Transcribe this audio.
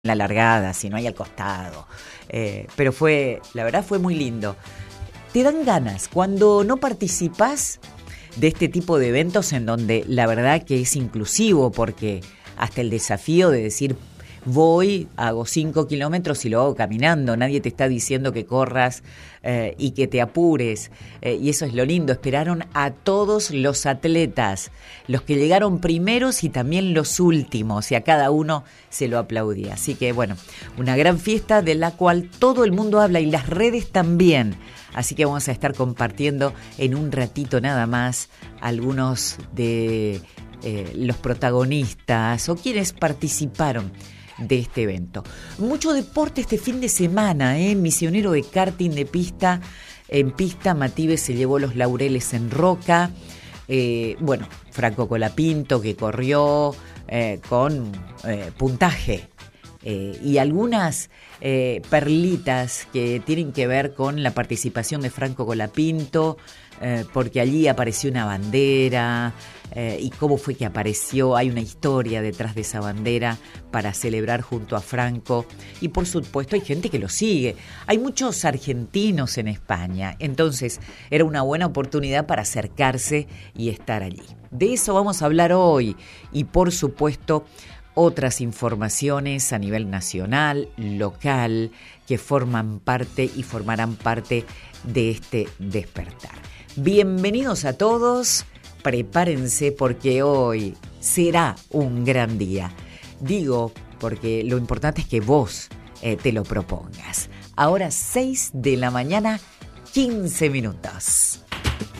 la largada, si no hay al costado. Pero la verdad fue muy lindo. Te dan ganas cuando no participás de este tipo de eventos en donde la verdad que es inclusivo, porque hasta el desafío de decir voy, hago 5 kilómetros y lo hago caminando, nadie te está diciendo que corras y que te apures, y eso es lo lindo. Esperaron a todos los atletas, los que llegaron primeros y también los últimos, y a cada uno se lo aplaudía. Así que bueno, una gran fiesta de la cual todo el mundo habla y las redes también. Así que vamos a estar compartiendo en un ratito nada más algunos de los protagonistas o quienes participaron de este evento. Mucho deporte este fin de semana, misionero de karting de pista. En pista, Matíbez se llevó los laureles en roca. Franco Colapinto, que corrió con puntaje. Y algunas perlitas que tienen que ver con la participación de Franco Colapinto, porque allí apareció una bandera, y cómo fue que apareció. Hay una historia detrás de esa bandera para celebrar junto a Franco, y por supuesto hay gente que lo sigue. Hay muchos argentinos en España, entonces era una buena oportunidad para acercarse y estar allí. De eso vamos a hablar hoy, y por supuesto otras informaciones a nivel nacional, local, que forman parte y formarán parte de este despertar. Bienvenidos a todos, prepárense porque hoy será un gran día. Digo, porque lo importante es que vos te lo propongas. Ahora 6 de la mañana, 15 minutos.